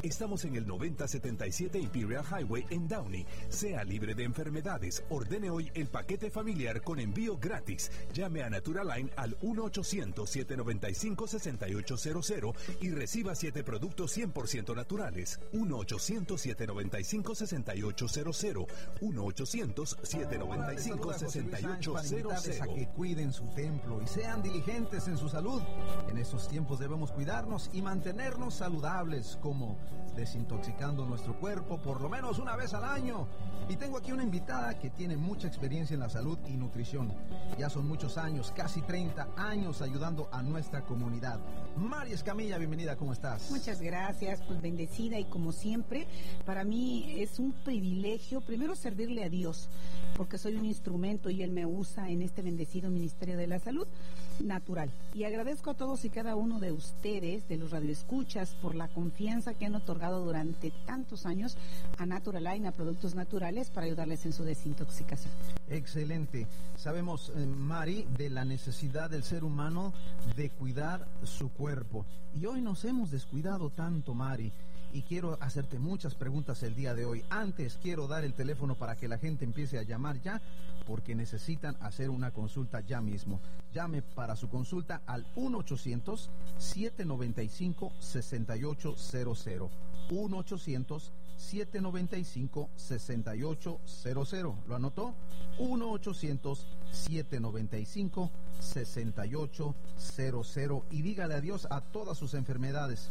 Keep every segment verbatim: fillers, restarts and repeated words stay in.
Estamos en el noventa setenta y siete Imperial Highway en Downey. Sea libre de enfermedades. Ordene hoy el paquete familiar con envío gratis. Llame a Naturaline al uno ochocientos, siete noventa y cinco, seis ocho cero cero y reciba siete productos cien por ciento naturales. uno ochocientos, siete noventa y cinco, seis ocho cero cero. uno ochocientos, siete noventa y cinco, seis ocho cero cero. A que cuiden su templo y sean diligentes en su salud. En estos tiempos debemos cuidarnos y mantenernos saludables, como desintoxicando nuestro cuerpo por lo menos una vez al año. Y tengo aquí una invitada que tiene mucha experiencia en la salud y nutrición. Ya son muchos años, casi treinta años ayudando a nuestra comunidad. Mari Escamilla, bienvenida, ¿cómo estás? Muchas gracias, pues bendecida, y como siempre, para mí es un privilegio primero servirle a Dios, porque soy un instrumento y Él me usa en este bendecido Ministerio de la Salud Natural. Y agradezco a todos y cada uno de ustedes, de los radioescuchas, por la confianza que han otorgado durante tantos años a Naturaline, a productos naturales, para ayudarles en su desintoxicación. Excelente. Sabemos, eh, Mari, de la necesidad del ser humano de cuidar su cuerpo. Y hoy nos hemos descuidado tanto, Mari. Y quiero hacerte muchas preguntas el día de hoy. Antes quiero dar el teléfono para que la gente empiece a llamar ya, porque necesitan hacer una consulta ya mismo. Llame para su consulta al uno ochocientos, siete noventa y cinco, seis ocho cero cero. uno ochocientos, siete noventa y cinco, seis ocho cero cero. ¿Lo anotó? uno ochocientos, siete noventa y cinco, seis ocho cero cero. Y dígale adiós a todas sus enfermedades.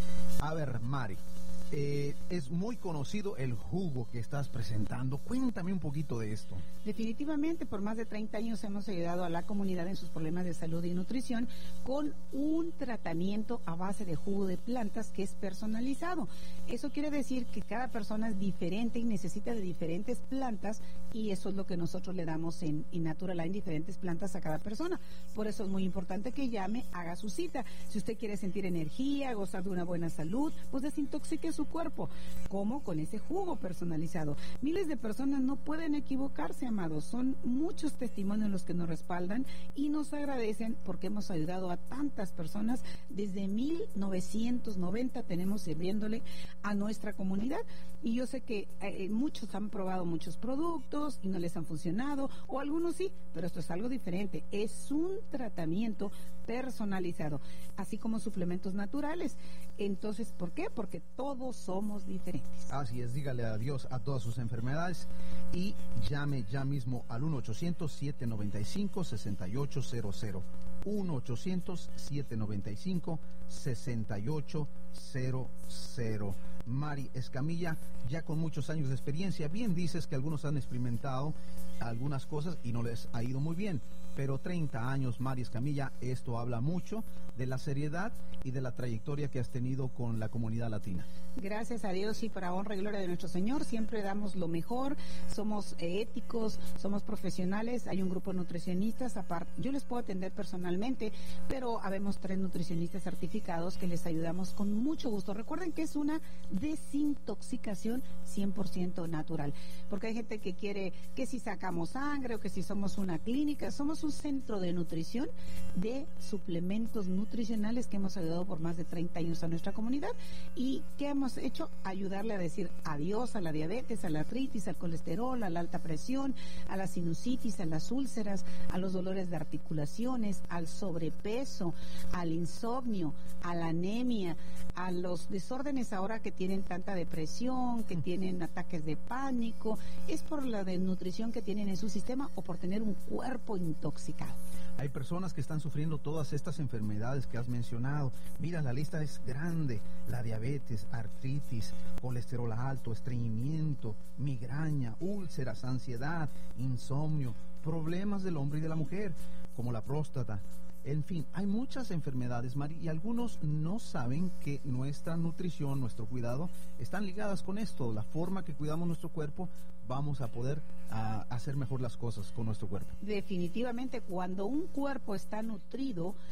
A ver, Mari, eh, es muy conocido el jugo que estás presentando. Cuéntame un poquito de esto. Definitivamente, por más de treinta años hemos ayudado a la comunidad en sus problemas de salud y nutrición con un tratamiento a base de jugo de plantas que es personalizado. Eso quiere decir que cada persona es diferente y necesita de diferentes plantas, y eso es lo que nosotros le damos en, en Naturaline, diferentes plantas a cada persona. Por eso es muy importante que llame, haga su cita. Si usted quiere sentir energía, gozar de una buena salud, pues desintoxique su cuerpo. ¿Cómo? Con ese jugo personalizado. Miles de personas no pueden equivocarse, amados. Son muchos testimonios los que nos respaldan y nos agradecen, porque hemos ayudado a tantas personas. Desde mil novecientos noventa tenemos sirviéndole a nuestra comunidad, y yo sé que eh, muchos han probado muchos productos y no les han funcionado, o algunos sí, pero esto es algo diferente. Es un tratamiento personalizado, así como suplementos naturales. Entonces, ¿por qué? Porque todos somos diferentes. Así es, dígale adiós a todas sus enfermedades y llame ya mismo al uno ochocientos, siete noventa y cinco, seis ocho cero cero. uno ochocientos, siete noventa y cinco, seis ocho cero cero. Mari Escamilla, ya con muchos años de experiencia, bien dices que algunos han experimentado algunas cosas y no les ha ido muy bien, pero treinta años, Mari Escamilla, esto habla mucho de la seriedad y de la trayectoria que has tenido con la comunidad latina. Gracias a Dios y para honra y gloria de nuestro Señor, siempre damos lo mejor, somos eh, éticos, somos profesionales. Hay un grupo de nutricionistas, aparte, yo les puedo atender personalmente, pero habemos tres nutricionistas certificados que les ayudamos con mucho gusto. Recuerden que es una desintoxicación cien por ciento natural, porque hay gente que quiere que si sacamos sangre o que si somos una clínica. Somos un centro de nutrición, de suplementos nutricionales, que hemos ayudado por más de treinta años a nuestra comunidad. ¿Y qué hemos hecho? Ayudarle a decir adiós a la diabetes, a la artritis, al colesterol, a la alta presión, a la sinusitis, a las úlceras, a los dolores de articulaciones, al sobrepeso, al insomnio, a la anemia, a los desórdenes ahora que tienen tanta depresión, que tienen ataques de pánico. Es por la desnutrición que tienen en su sistema o por tener un cuerpo intoxicado. Hay personas que están sufriendo todas estas enfermedades que has mencionado. Mira, la lista es grande. La diabetes, artritis, colesterol alto, estreñimiento, migraña, úlceras, ansiedad, insomnio, problemas del hombre y de la mujer, como la próstata. En fin, hay muchas enfermedades, Mari, y algunos no saben que nuestra nutrición, nuestro cuidado, están ligadas con esto. La forma que cuidamos nuestro cuerpo, vamos a poder a, hacer mejor las cosas con nuestro cuerpo. Definitivamente, cuando un cuerpo está nutrido,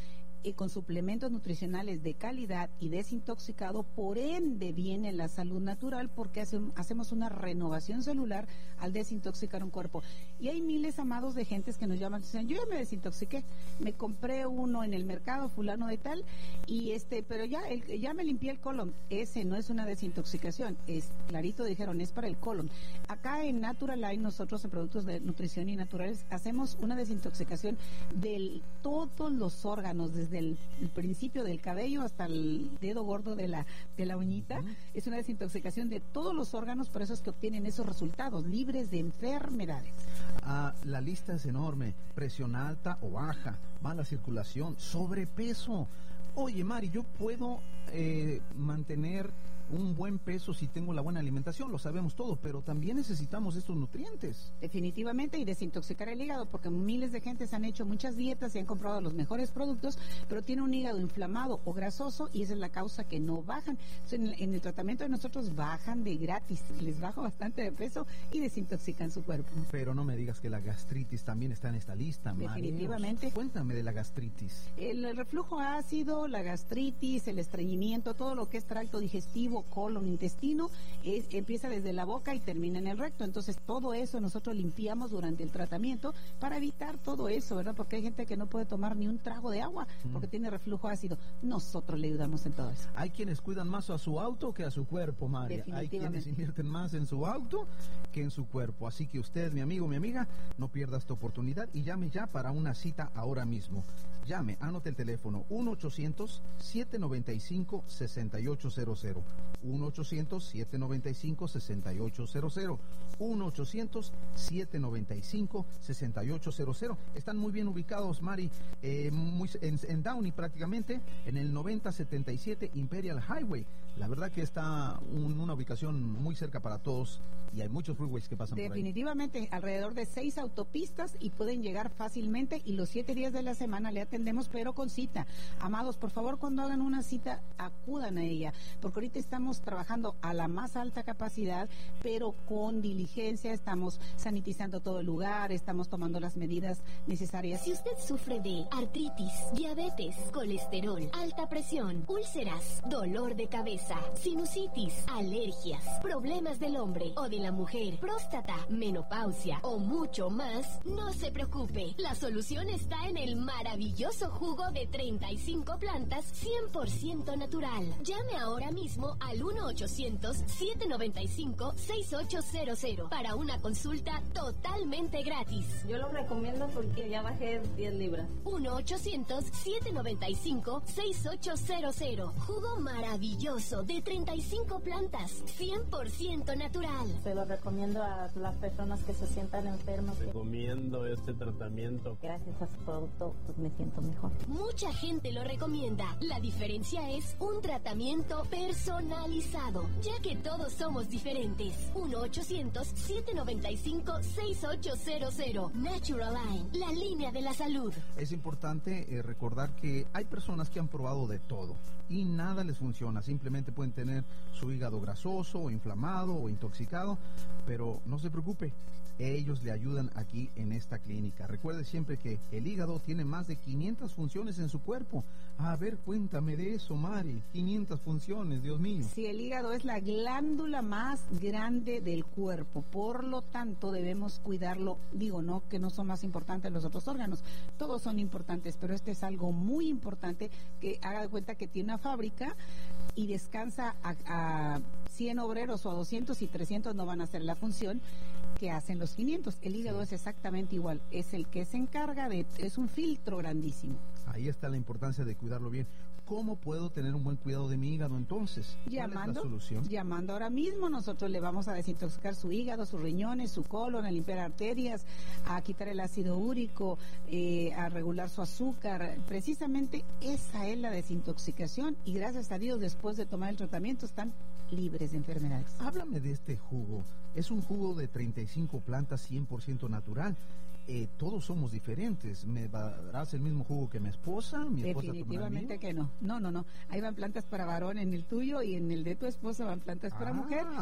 eh, con suplementos nutricionales de calidad y desintoxicado, por ende viene la salud natural, porque hace, hacemos una renovación celular al desintoxicar un cuerpo. Y hay miles, amados, de gentes que nos llaman y dicen, yo ya me desintoxiqué, me compré uno en el mercado fulano de tal, y este, pero ya, el, ya me limpié el colon. Ese no es una desintoxicación, es clarito, dijeron, es para el colon. Acá en Naturaline, nosotros en productos de nutrición y naturales, hacemos una desintoxicación de todos los órganos, desde el, el principio del cabello hasta el dedo gordo de la, de la uñita. Uh-huh. Es una desintoxicación de todos los órganos, por eso es que obtienen esos resultados, libres de enfermedades. Ah, la lista es enorme: presión alta o baja, mala circulación, sobrepeso. Oye, Mari, yo puedo eh, mantener un buen peso si tengo la buena alimentación, lo sabemos todo, pero también necesitamos estos nutrientes. Definitivamente, y desintoxicar el hígado, porque miles de gentes han hecho muchas dietas y han comprado los mejores productos, pero tiene un hígado inflamado o grasoso, y esa es la causa que no bajan. Entonces, en, el, en el tratamiento de nosotros bajan de gratis, les baja bastante de peso y desintoxican su cuerpo. Pero no me digas que la gastritis también está en esta lista, Mari. Definitivamente. Cuéntame de la gastritis. El, el reflujo ácido, la gastritis, el estreñimiento, todo lo que es tracto digestivo, colon, intestino, es, empieza desde la boca y termina en el recto. Entonces todo eso nosotros limpiamos durante el tratamiento para evitar todo eso, ¿verdad? Porque hay gente que no puede tomar ni un trago de agua porque mm. tiene reflujo ácido. Nosotros le ayudamos en todo eso. Hay quienes cuidan más a su auto que a su cuerpo, María. Hay quienes invierten más en su auto que en su cuerpo. Así que usted, mi amigo, mi amiga, no pierda esta oportunidad y llame ya para una cita ahora mismo. Llame, anote el teléfono uno ochocientos, siete noventa y cinco, sesenta y ocho cero cero. uno ochocientos, siete noventa y cinco, sesenta y ocho cero cero. uno ochocientos, siete noventa y cinco, sesenta y ocho cero cero. Están muy bien ubicados, Mari, eh, muy, en, en Downey prácticamente, en el noventa setenta y siete Imperial Highway. La verdad que está un, una ubicación muy cerca para todos y hay muchos freeways que pasan por ahí. Definitivamente, alrededor de seis autopistas y pueden llegar fácilmente, y los siete días de la semana le atendemos, pero con cita. Amados, por favor, cuando hagan una cita, acudan a ella, porque ahorita estamos trabajando a la más alta capacidad, pero con diligencia, estamos sanitizando todo el lugar, estamos tomando las medidas necesarias. Si usted sufre de artritis, diabetes, colesterol, alta presión, úlceras, dolor de cabeza, sinusitis, alergias, problemas del hombre o de la mujer, próstata, menopausia o mucho más, no se preocupe. La solución está en el maravilloso jugo de treinta y cinco plantas cien por ciento natural. Llame ahora mismo al uno ochocientos, siete noventa y cinco, sesenta y ocho cero cero para una consulta totalmente gratis. Yo lo recomiendo porque ya bajé diez libras. uno ochocientos, siete noventa y cinco, sesenta y ocho cero cero. Jugo maravilloso de treinta y cinco plantas, cien por ciento natural. Se lo recomiendo a las personas que se sientan enfermas. Recomiendo este tratamiento. Gracias a su producto, pues me siento mejor. Mucha gente lo recomienda. La diferencia es un tratamiento personalizado, ya que todos somos diferentes. uno ochocientos, siete noventa y cinco, sesenta y ocho cero cero. Naturaline, la línea de la salud. Es importante eh, recordar que hay personas que han probado de todo y nada les funciona. Simplemente pueden tener su hígado grasoso o inflamado o intoxicado, pero no se preocupe, ellos le ayudan aquí en esta clínica. Recuerde siempre que el hígado tiene más de quinientas funciones en su cuerpo. A ver, cuéntame de eso, Mari. quinientas funciones, Dios mío. Sí, el hígado es la glándula más grande del cuerpo, por lo tanto debemos cuidarlo. Digo, no que no son más importantes los otros órganos, todos son importantes, pero este es algo muy importante, que haga de cuenta que tiene una fábrica y descansa a, a cien obreros o a doscientos, y trescientos no van a hacer la función que hacen los quinientos. El hígado es exactamente igual, es el que se encarga de, es un filtro grandísimo. Ahí está la importancia de cuidarlo bien. ¿Cómo puedo tener un buen cuidado de mi hígado entonces? Llamando, ¿cuál es la solución? Llamando ahora mismo, nosotros le vamos a desintoxicar su hígado, sus riñones, su colon, a limpiar arterias, a quitar el ácido úrico, eh, a regular su azúcar. Precisamente esa es la desintoxicación, y gracias a Dios, después de tomar el tratamiento, están libres de enfermedades. Háblame de este jugo. Es un jugo de treinta y cinco plantas cien por ciento natural. Eh, todos somos diferentes. ¿Me darás el mismo jugo que mi esposa? ¿Mi esposa Definitivamente que no. No, no, no. Ahí van plantas para varón en el tuyo, y en el de tu esposa van plantas para ah, mujer.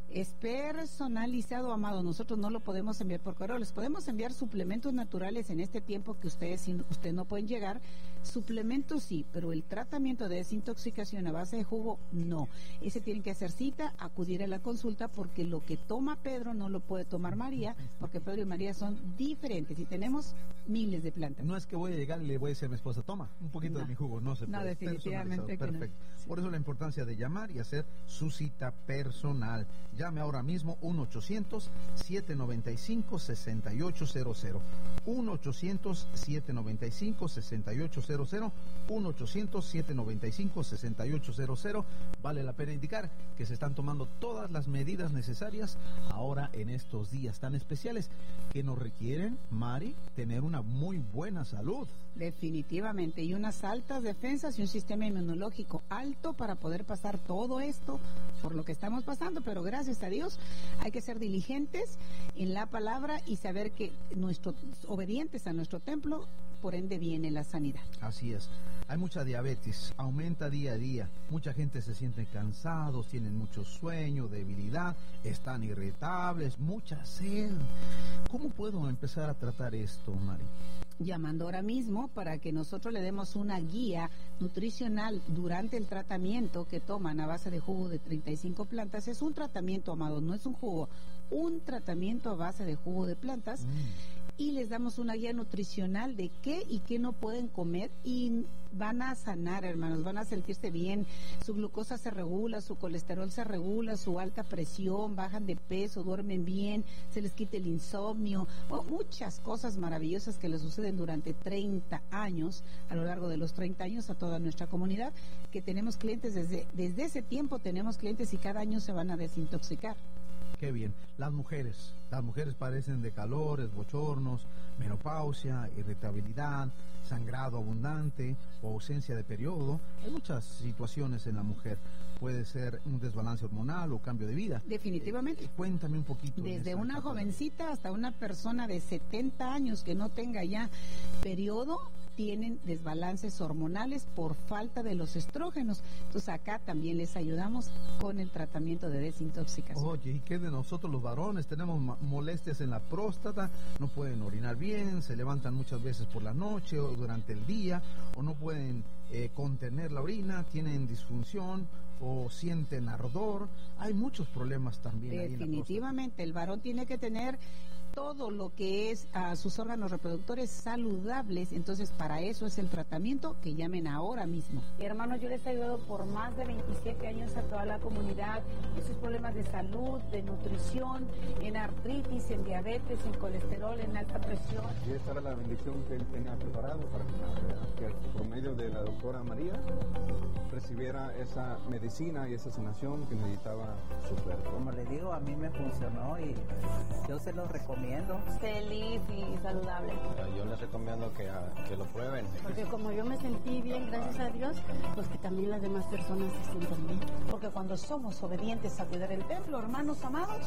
Es personalizado, amado. Nosotros no lo podemos enviar por correo. Les podemos enviar suplementos naturales en este tiempo que ustedes, ustedes no pueden llegar. Suplementos sí, pero el tratamiento de desintoxicación a base de jugo, no. Ese tienen que hacer cita, acudir a la consulta, porque lo que toma Pedro no lo puede tomar María, porque Pedro y María son diferentes y tenemos miles de plantas. No es que voy a llegar y le voy a decir a mi esposa, toma un poquito no. de mi jugo, no se puede. No, definitivamente que Perfecto. no. Por eso la importancia de llamar y hacer su cita personal. Llame ahora mismo uno ochocientos, siete noventa y cinco, sesenta y ocho cero cero. uno ochocientos, siete noventa y cinco, sesenta y ocho cero cero. uno ochocientos, siete noventa y cinco, sesenta y ocho cero cero. Vale la pena indicar que se están tomando todas las medidas necesarias ahora en estos días tan especiales que nos requieren, Mari, tener una muy buena salud. Definitivamente, y unas altas defensas y un sistema inmunológico alto para poder pasar todo esto por lo que estamos pasando, pero gracias a Dios hay que ser diligentes en la palabra y saber que nuestros obedientes a nuestro templo, por ende viene la sanidad. Así es. Hay mucha diabetes, aumenta día a día. Mucha gente se siente cansados, tienen mucho sueño, debilidad, están irritables, mucha sed. ¿Cómo puedo empezar a tratar esto, Mari? Llamando ahora mismo para que nosotros le demos una guía nutricional durante el tratamiento que toman a base de jugo de treinta y cinco plantas. Es un tratamiento, amado, no es un jugo, un tratamiento a base de jugo de plantas. Mm. Y les damos una guía nutricional de qué y qué no pueden comer y van a sanar, hermanos, van a sentirse bien, su glucosa se regula, su colesterol se regula, su alta presión, bajan de peso, duermen bien, se les quita el insomnio, oh, muchas cosas maravillosas que les suceden durante treinta años, a lo largo de los treinta años a toda nuestra comunidad, que tenemos clientes desde, desde ese tiempo tenemos clientes y cada año se van a desintoxicar. Qué bien. Las mujeres, las mujeres padecen de calores, bochornos, menopausia, irritabilidad, sangrado abundante o ausencia de periodo. Hay muchas situaciones en la mujer. Puede ser un desbalance hormonal o cambio de vida. Definitivamente. Eh, cuéntame un poquito. Desde una jovencita hasta una persona de setenta años que no tenga ya periodo, tienen desbalances hormonales por falta de los estrógenos. Entonces acá también les ayudamos con el tratamiento de desintoxicación. Oye, ¿y qué de nosotros los varones? Tenemos molestias en la próstata, no pueden orinar bien, se levantan muchas veces por la noche o durante el día, o no pueden eh, contener la orina, tienen disfunción o sienten ardor. Hay muchos problemas también. Definitivamente, el varón tiene que tener todo lo que es a sus órganos reproductores saludables, entonces para eso es el tratamiento, que llamen ahora mismo. Hermanos, yo les he ayudado por más de veintisiete años a toda la comunidad en sus problemas de salud, de nutrición, en artritis, en diabetes, en colesterol, en alta presión. Y esta era la bendición que él tenía preparado para que, que por medio de la doctora María recibiera esa medicina y esa sanación que necesitaba su cuerpo. Como le digo, a mí me funcionó y yo se lo recomiendo. Feliz y saludable. Yo les recomiendo que, que lo prueben. Porque como yo me sentí bien, gracias a Dios, pues que también las demás personas se sientan bien. Porque cuando somos obedientes a cuidar el templo, hermanos amados,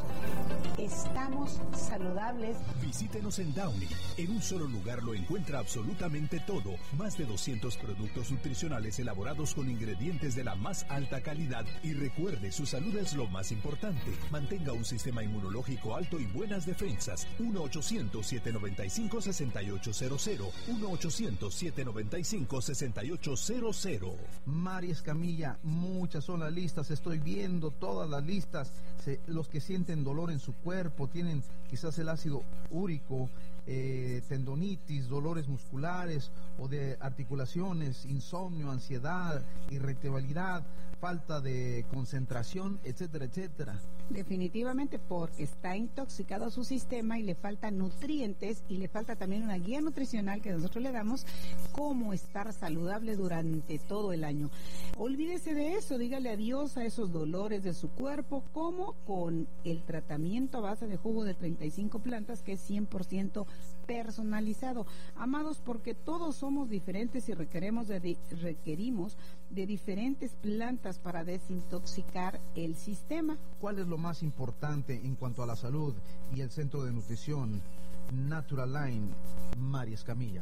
estamos saludables. Visítenos en Downey. En un solo lugar lo encuentra absolutamente todo. Más de doscientos productos nutricionales elaborados con ingredientes de la más alta calidad. Y recuerde, su salud es lo más importante. Mantenga un sistema inmunológico alto y buenas defensas. uno ochocientos, siete noventa y cinco, sesenta y ocho cero cero. uno ochocientos, siete noventa y cinco, sesenta y ocho cero cero. Mari Escamilla, muchas son las listas, estoy viendo todas las listas. Se, los que sienten dolor en su cuerpo, tienen quizás el ácido úrico, eh, tendonitis, dolores musculares o de articulaciones, insomnio, ansiedad, irritabilidad, falta de concentración, etcétera, etcétera. Definitivamente, porque está intoxicado su sistema y le faltan nutrientes y le falta también una guía nutricional que nosotros le damos cómo estar saludable durante todo el año. Olvídese de eso, dígale adiós a esos dolores de su cuerpo, como con el tratamiento a base de jugo de treinta y cinco plantas, que es cien por ciento personalizado. Amados, porque todos somos diferentes y requerimos de, de, requerimos de diferentes plantas para desintoxicar el sistema. ¿Cuál es lo más importante en cuanto a la salud y el centro de nutrición Natural Line, Mari Escamilla?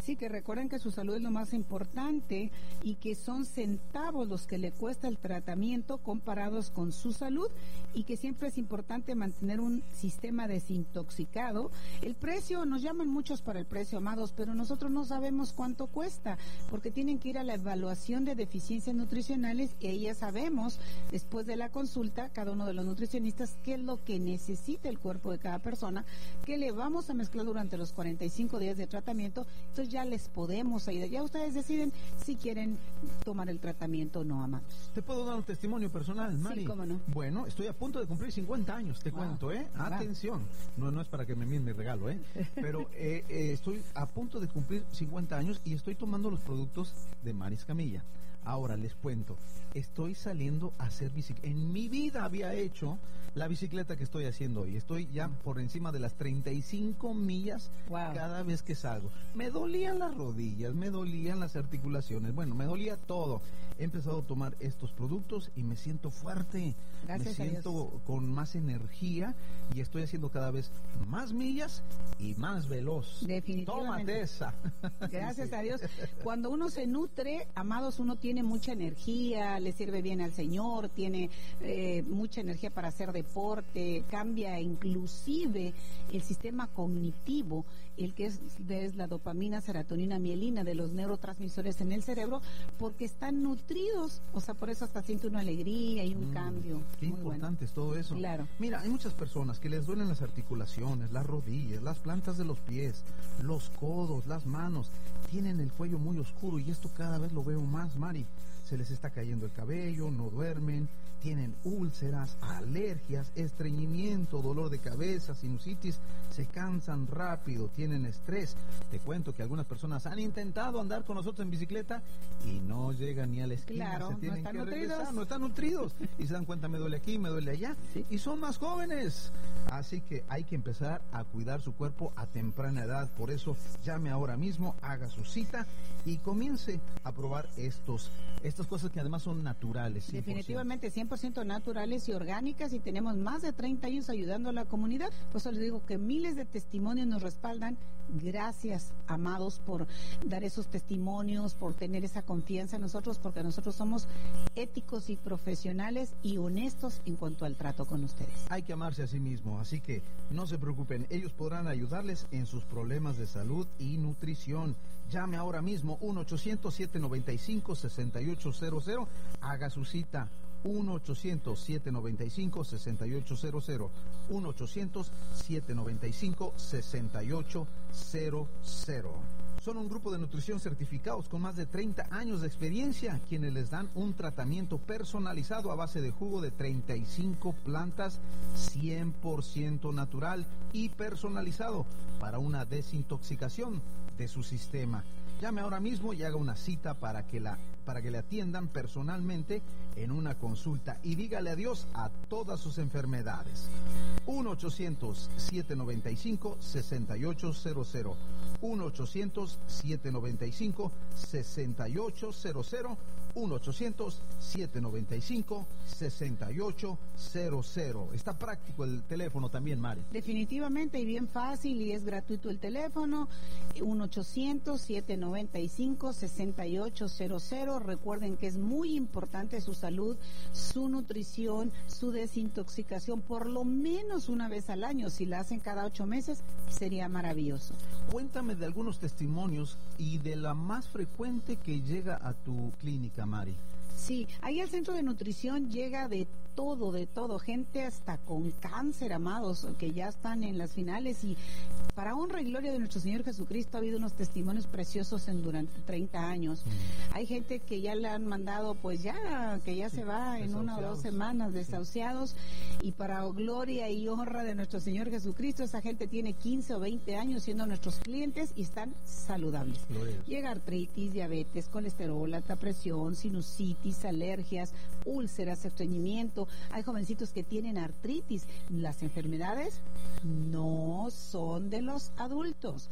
Sí, que recuerden que su salud es lo más importante y que son centavos los que le cuesta el tratamiento comparados con su salud, y que siempre es importante mantener un sistema desintoxicado. El precio, nos llaman muchos para el precio, amados, pero nosotros no sabemos cuánto cuesta, porque tienen que ir a la evaluación de deficiencias nutricionales y ahí ya sabemos, después de la consulta, cada uno de los nutricionistas, qué es lo que necesita el cuerpo de cada persona, que le vamos a mezclar durante los cuarenta y cinco días de tratamiento. Entonces ya les podemos ayudar. Ya ustedes deciden si quieren tomar el tratamiento o no, amados. ¿Te puedo dar un testimonio personal, Mari? Sí, cómo no. Bueno, estoy a punto de cumplir cincuenta años, te wow. cuento, ¿eh? Wow. Atención, no, no es para que me miren mi regalo, ¿eh? Pero eh, eh, estoy a punto de cumplir cincuenta años y estoy tomando los productos de Mari Escamilla. Ahora les cuento, estoy saliendo a hacer bicicleta. En mi vida había hecho la bicicleta que estoy haciendo hoy. Estoy ya por encima de las treinta y cinco millas wow. cada vez que salgo. Me dolían las rodillas, me dolían las articulaciones, bueno, me dolía todo. He empezado a tomar estos productos y me siento fuerte. Gracias me siento con más energía y estoy haciendo cada vez más millas y más veloz. Definitivamente. Tómate esa. Gracias a Dios. Cuando uno se nutre, amados, uno tiene mucha energía, le sirve bien al Señor, tiene eh, mucha energía para hacer deporte, cambia inclusive el sistema cognitivo, el que es, es la dopamina, serotonina, mielina de los neurotransmisores en el cerebro, porque están nutridos, o sea, por eso hasta siente una alegría y un mm, cambio. Qué Muy importante bueno. es todo eso. Claro. Mira, hay muchas personas que les duelen las articulaciones, las rodillas, las plantas de los pies, los codos, las manos, tienen el cuello muy oscuro y esto cada vez lo veo más, Mari. Se les está cayendo el cabello, no duermen, tienen úlceras, alergias, estreñimiento, dolor de cabeza, sinusitis, se cansan rápido, tienen estrés. Te cuento que algunas personas han intentado andar con nosotros en bicicleta y no llegan ni a la esquina, claro, se tienen no que nutridos. regresar, no están nutridos y se dan cuenta, me duele aquí, me duele allá, sí. y son más jóvenes. Así que hay que empezar a cuidar su cuerpo a temprana edad. Por eso llame ahora mismo, haga su cita y comience a probar estos estas cosas que además son naturales. cien por ciento. Definitivamente cien por ciento naturales y orgánicas, y tenemos más de treinta años ayudando a la comunidad. Por eso les digo que miles de testimonios nos respaldan. Gracias, amados, por dar esos testimonios, por tener esa confianza en nosotros, porque nosotros somos éticos y profesionales y honestos en cuanto al trato con ustedes. Hay que amarse a sí mismo, así que no se preocupen, ellos podrán ayudarles en sus problemas de salud y nutrición. Llame ahora mismo uno ochocientos, siete noventa y cinco, sesenta y ocho cero cero, haga su cita. uno ochocientos, siete noventa y cinco, sesenta y ocho cero cero, uno ochocientos, siete noventa y cinco, sesenta y ocho cero cero. Son un grupo de nutrición certificados con más de treinta años de experiencia, quienes les dan un tratamiento personalizado a base de jugo de treinta y cinco plantas, cien por ciento natural y personalizado para una desintoxicación de su sistema. Llame ahora mismo y haga una cita para que la para que le atiendan personalmente en una consulta y dígale adiós a todas sus enfermedades. uno ochocientos, siete noventa y cinco, sesenta y ocho cero cero, uno ochocientos, siete noventa y cinco, sesenta y ocho cero cero, uno ochocientos, siete noventa y cinco, sesenta y ocho cero cero. Está práctico el teléfono también, Mari. Definitivamente, y bien fácil, y es gratuito el teléfono, uno ochocientos, siete noventa y cinco, sesenta y ocho cero cero. Recuerden que es muy importante su salud, su nutrición, su desintoxicación, por lo menos una vez al año. Si la hacen cada ocho meses, sería maravilloso. Cuéntame de algunos testimonios y de la más frecuente que llega a tu clínica, Mari. Sí, ahí al centro de nutrición llega de todo, de todo, gente hasta con cáncer, amados, que ya están en las finales, y para honra y gloria de nuestro Señor Jesucristo ha habido unos testimonios preciosos en durante treinta años. Mm. Hay gente que ya le han mandado, pues ya, que ya sí, se va en una o dos semanas, desahuciados, sí. Y para gloria y honra de nuestro Señor Jesucristo, esa gente tiene quince o veinte años siendo nuestros clientes y están saludables. Gloria. Llega artritis, diabetes, colesterol, alta presión, sinusitis, alergias, úlceras, estreñimiento. Hay jovencitos que tienen artritis. Las enfermedades no son de los adultos.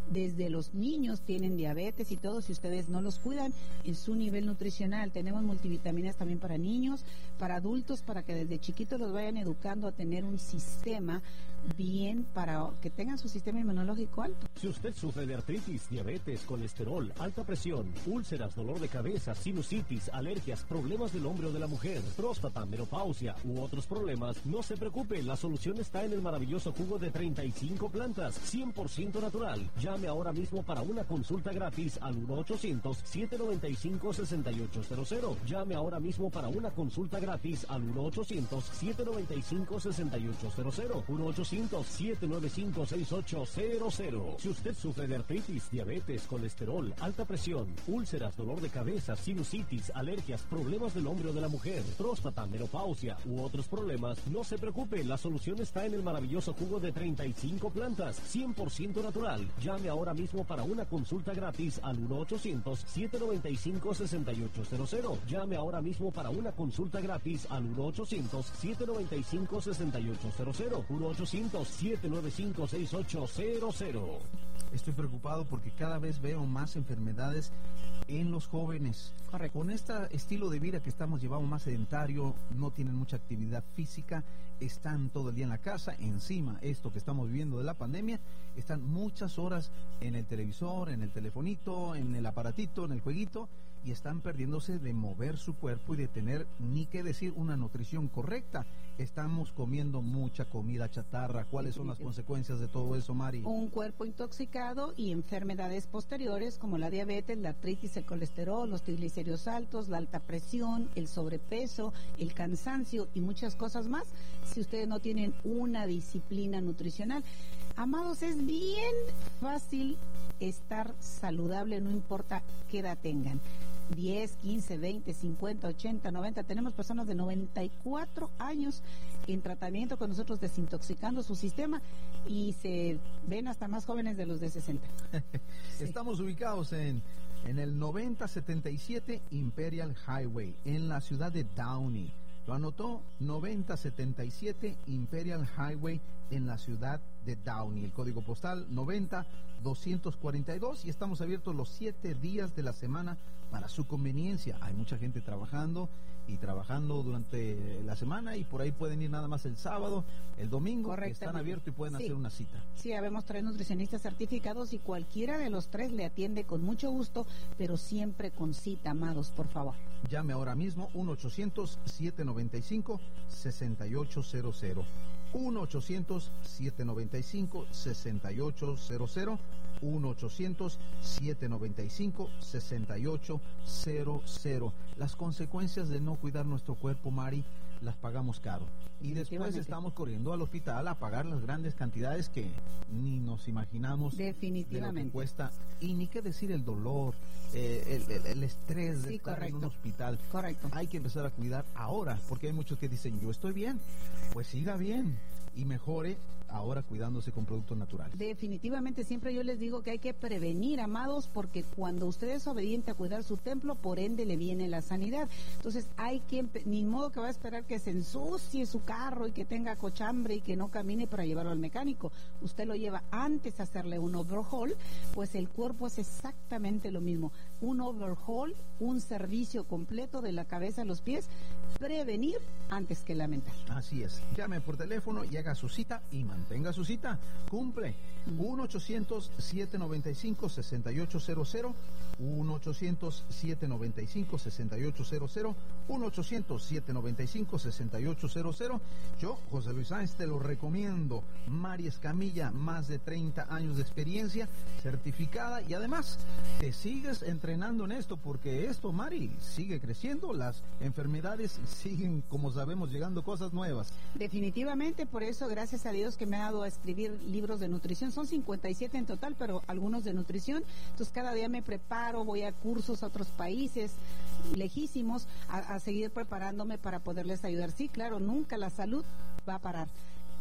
desde los niños tienen diabetes y todo, si ustedes no los cuidan en su nivel nutricional. Tenemos multivitaminas también para niños, para adultos, para que desde chiquitos los vayan educando a tener un sistema bien, para que tengan su sistema inmunológico alto. Si usted sufre de artritis, diabetes, colesterol, alta presión, úlceras, dolor de cabeza, sinusitis, alergias, problemas del hombre o de la mujer, próstata, menopausia u otros problemas, no se preocupe, la solución está en el maravilloso jugo de treinta y cinco plantas, cien por ciento natural. Llame ahora mismo para una consulta gratis al uno ochocientos, siete noventa y cinco, sesenta y ocho cero cero. Llame ahora mismo para una consulta gratis al uno ochocientos, siete noventa y cinco, sesenta y ocho cero cero. uno ochocientos, siete nueve cinco, seis ocho cero cero. Si usted sufre de artritis, diabetes, colesterol, alta presión, úlceras, dolor de cabeza, sinusitis, alergias, problemas del hombre o de la mujer, próstata, menopausia u otros problemas, no se preocupe, la solución está en el maravilloso jugo de treinta y cinco plantas, cien por ciento natural. Llame ahora mismo para una consulta gratis al uno ochocientos, siete noventa y cinco, sesenta y ocho cero cero. Llame ahora mismo para una consulta gratis al uno ochocientos, siete noventa y cinco, sesenta y ocho cero cero. uno ochocientos, siete nueve cinco, seis ocho cero cero. Estoy preocupado porque cada vez veo más enfermedades en los jóvenes. Correcto. Con este estilo de vida que estamos llevando más sedentario, no tienen mucha actividad física, están todo el día en la casa, encima esto que estamos viviendo de la pandemia, están muchas horas en el televisor, en el telefonito, en el aparatito, en el jueguito, y están perdiéndose de mover su cuerpo y de tener, ni qué decir, una nutrición correcta. Estamos comiendo mucha comida chatarra. ¿Cuáles son las consecuencias de todo eso, Mari? Un cuerpo intoxicado y enfermedades posteriores como la diabetes, la artritis, el colesterol, los triglicéridos altos, la alta presión, el sobrepeso, el cansancio y muchas cosas más si ustedes no tienen una disciplina nutricional. Amados, es bien fácil estar saludable, no importa qué edad tengan. diez, quince, veinte, cincuenta, ochenta, noventa. Tenemos personas de noventa y cuatro años en tratamiento con nosotros, desintoxicando su sistema, y se ven hasta más jóvenes de los de sesenta. Sí. Estamos ubicados en, en el noventa setenta y siete Imperial Highway, en la ciudad de Downey. Lo anotó, noventa setenta y siete Imperial Highway, en la ciudad de Downey. El código postal noventa doscientos cuarenta y dos, y estamos abiertos los siete días de la semana para su conveniencia. Hay mucha gente trabajando y trabajando durante la semana, y por ahí pueden ir nada más el sábado, el domingo, están abiertos y pueden sí. hacer una cita. Sí, habemos tres nutricionistas certificados y cualquiera de los tres le atiende con mucho gusto, pero siempre con cita, amados, por favor. Llame ahora mismo uno ochocientos, siete noventa y cinco, sesenta y ocho cero cero. uno ochocientos, siete noventa y cinco, sesenta y ocho cero cero. uno ochocientos, siete noventa y cinco, sesenta y ocho cero cero. Las consecuencias de no cuidar nuestro cuerpo, Mari, las pagamos caro. Y después estamos corriendo al hospital a pagar las grandes cantidades que ni nos imaginamos. Definitivamente. De lo que cuesta. Y ni qué decir el dolor, eh, el, el, el estrés de sí, estar correcto. en un hospital. Correcto. Hay que empezar a cuidar ahora, porque hay muchos que dicen, yo estoy bien. Pues siga bien y mejore ahora cuidándose con productos naturales. Definitivamente, siempre yo les digo que hay que prevenir, amados, porque cuando usted es obediente a cuidar su templo, por ende le viene la sanidad. Entonces hay que, ni modo que va a esperar que se ensucie su carro y que tenga cochambre y que no camine para llevarlo al mecánico. Usted lo lleva antes de hacerle un overhaul, pues el cuerpo es exactamente lo mismo. Un overhaul, un servicio completo de la cabeza a los pies, prevenir antes que lamentar. Así es. Llame por teléfono y haga su cita y mantenga su cita. Cumple. uno ochocientos, siete noventa y cinco, sesenta y ocho cero cero. uno ochocientos, siete noventa y cinco, sesenta y ocho cero cero. uno ochocientos, siete noventa y cinco, sesenta y ocho cero cero. Yo, José Luis Sáenz, te lo recomiendo. Mari Escamilla, más de treinta años de experiencia, certificada, y además te sigues entrenando en esto, porque esto, Mari, sigue creciendo, las enfermedades siguen, como sabemos, llegando cosas nuevas. Definitivamente, por eso, gracias a Dios que me ha dado a escribir libros de nutrición. Son cincuenta y siete en total, pero algunos de nutrición. Entonces cada día me preparo, voy a cursos a otros países lejísimos a, a seguir preparándome para poderles ayudar. Sí, claro, nunca la salud va a parar.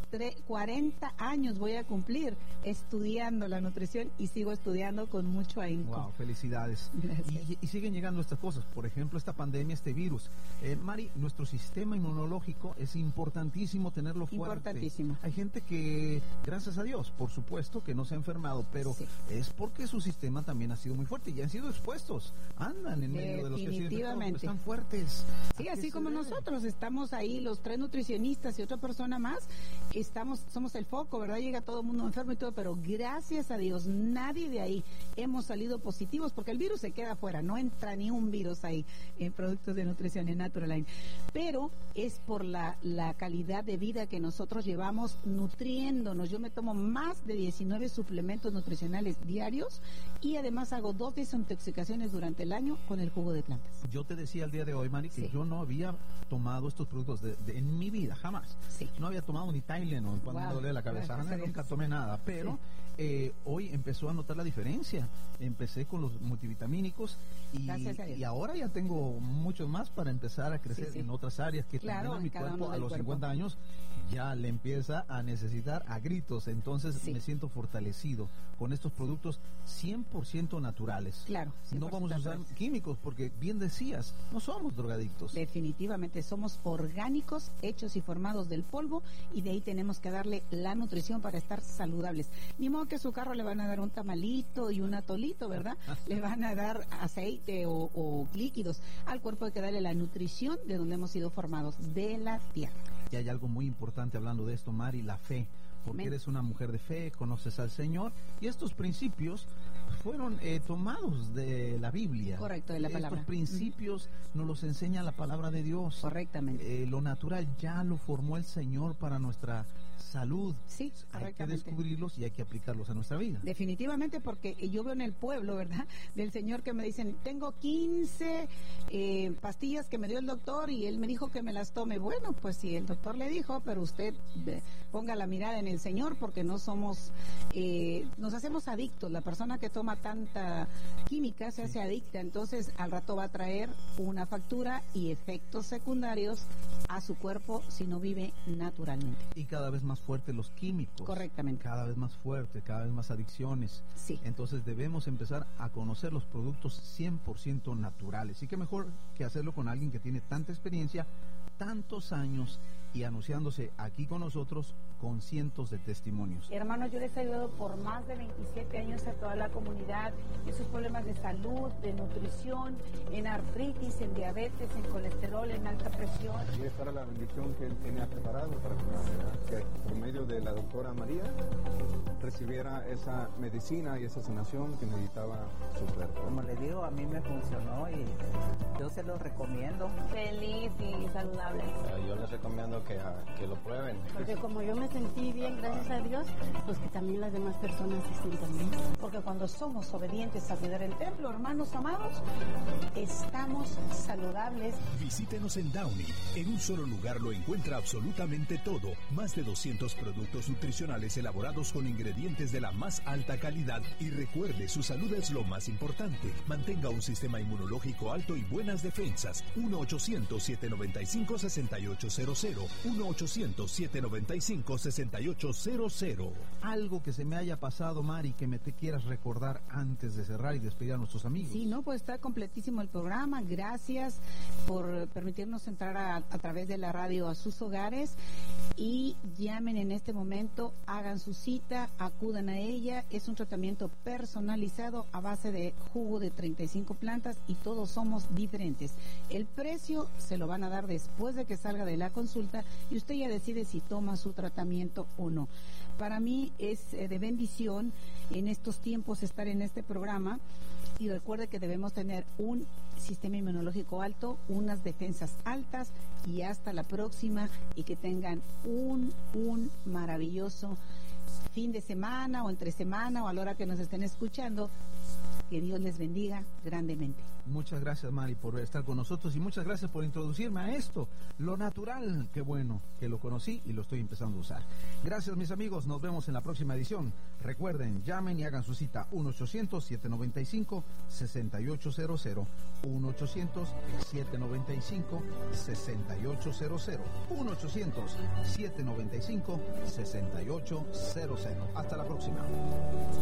cuarenta años voy a cumplir estudiando la nutrición y sigo estudiando con mucho ahínco. Wow, felicidades. Y, y siguen llegando estas cosas, por ejemplo, esta pandemia, este virus. Eh, Mari, nuestro sistema inmunológico es importantísimo tenerlo fuerte. Importantísimo. Hay gente que, gracias a Dios, por supuesto, que no se ha enfermado, pero sí, es porque su sistema también ha sido muy fuerte y han sido expuestos. Andan en medio de los que han sido infectados, están fuertes. Sí, así como nosotros estamos ahí, los tres nutricionistas y otra persona más, estamos, somos el foco, ¿verdad? Llega todo el mundo enfermo y todo, pero gracias a Dios, nadie de ahí hemos salido positivos, porque el virus se queda afuera, no entra ni un virus ahí en productos de nutrición en Naturaline, pero es por la, la calidad de vida que nosotros llevamos nutriéndonos. Yo me tomo más de diecinueve suplementos nutricionales diarios y además hago dos desintoxicaciones durante el año con el jugo de plantas. Yo te decía el día de hoy, Mari, que sí, yo no había tomado estos productos de, de, en mi vida, jamás. Sí. No había tomado ni Tylenol cuando wow, me dolía la cabeza, no, nunca tomé nada, pero sí, eh, hoy empezó a notar la diferencia. Empecé con los multivitamínicos y, y ahora ya tengo mucho más para empezar a crecer sí, sí, en otras áreas que claro, también a mi cuerpo a los cuerpo. cincuenta años ya le empieza a necesitar a gritos, entonces sí, me siento fortalecido con estos productos cien por ciento naturales. Claro. No vamos a usar naturales. Químicos, porque bien decías, no somos drogadictos. Definitivamente somos orgánicos, hechos y formados del polvo, y de ahí tenemos que darle la nutrición para estar saludables. Ni modo que a su carro le van a dar un tamalito y un atolito, ¿verdad? Le van a dar aceite o, o líquidos. Al cuerpo hay que darle la nutrición de donde hemos sido formados, de la tierra. Y hay algo muy importante hablando de esto, Mari, la fe. Porque eres una mujer de fe, conoces al Señor, y estos principios fueron eh, tomados de la Biblia. Correcto, de la palabra. Estos principios uh-huh. nos los enseña la palabra de Dios. Correctamente. Eh, lo natural ya lo formó el Señor para nuestra salud. Sí, hay que descubrirlos y hay que aplicarlos a nuestra vida. Definitivamente, porque yo veo en el pueblo, ¿verdad?, del Señor que me dicen, tengo quince eh, pastillas que me dio el doctor y él me dijo que me las tome. Bueno, pues si el doctor le dijo, pero usted eh, ponga la mirada en el Señor, porque no somos, eh, nos hacemos adictos. La persona que toma tanta química se hace sí. adicta, entonces al rato va a traer una factura y efectos secundarios a su cuerpo si no vive naturalmente. Y cada vez más fuertes los químicos. Correctamente. Cada vez más fuertes, cada vez más adicciones. Sí. Entonces debemos empezar a conocer los productos cien por ciento naturales. Y qué mejor que hacerlo con alguien que tiene tanta experiencia, tantos años, y anunciándose aquí con nosotros con cientos de testimonios. Hermanos, yo les he ayudado por más de veintisiete años a toda la comunidad en sus problemas de salud, de nutrición, en artritis, en diabetes, en colesterol, en alta presión. Y esta era la bendición que él tenía preparado para que, que por medio de la doctora María recibiera esa medicina y esa sanación que necesitaba su cuerpo. Como le digo, a mí me funcionó y yo se lo recomiendo. Feliz y saludable. Yo les recomiendo que, que lo prueben. Porque como yo me sentí bien, gracias a Dios, pues que también las demás personas se sientan bien. Porque cuando somos obedientes a cuidar el templo, hermanos amados, estamos saludables. Visítenos en Downey. En un solo lugar lo encuentra absolutamente todo. Más de doscientos productos nutricionales elaborados con ingredientes de la más alta calidad. Y recuerde, su salud es lo más importante. Mantenga un sistema inmunológico alto y buenas defensas. uno ochocientos, siete noventa y cinco, sesenta y ocho cero cero. uno ochocientos, siete noventa y cinco, sesenta y ocho cero cero. Algo que se me haya pasado, Mari, que me te quieras recordar antes de cerrar y despedir a nuestros amigos. Sí, no, pues está completísimo el programa. Gracias por permitirnos entrar a, a través de la radio a sus hogares, y llamen en este momento, hagan su cita, acudan a ella. Es un tratamiento personalizado a base de jugo de treinta y cinco plantas y todos somos diferentes. El precio se lo van a dar después de que salga de la consulta y usted ya decide si toma su tratamiento o no. Para mí es eh, de bendición en estos tiempos estar en este programa, y recuerde que debemos tener un sistema inmunológico alto, unas defensas altas, y hasta la próxima, y que tengan un, un maravilloso fin de semana o entre semana o a la hora que nos estén escuchando. Que Dios les bendiga grandemente. Muchas gracias, Mari, por estar con nosotros y muchas gracias por introducirme a esto, lo natural. Qué bueno que lo conocí y lo estoy empezando a usar. Gracias, mis amigos, nos vemos en la próxima edición. Recuerden, llamen y hagan su cita uno ochocientos, siete noventa y cinco, sesenta y ocho cero cero, uno ochocientos, siete noventa y cinco, sesenta y ocho cero cero, uno ochocientos, siete noventa y cinco, sesenta y ocho cero cero. Hasta la próxima.